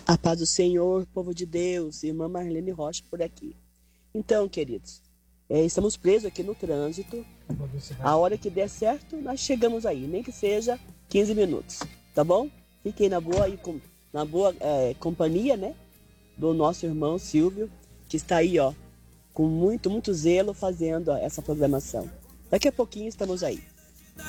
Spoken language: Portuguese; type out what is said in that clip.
A paz do Senhor, povo de Deus, irmã Marlene Rocha por aqui. Então, queridos, estamos presos aqui no trânsito. A hora que der certo, nós chegamos aí, nem que seja 15 minutos, tá bom? Fiquem na boa, companhia, né, do nosso irmão Silvio, que está aí, ó, com muito zelo fazendo essa programação. Daqui a pouquinho estamos aí.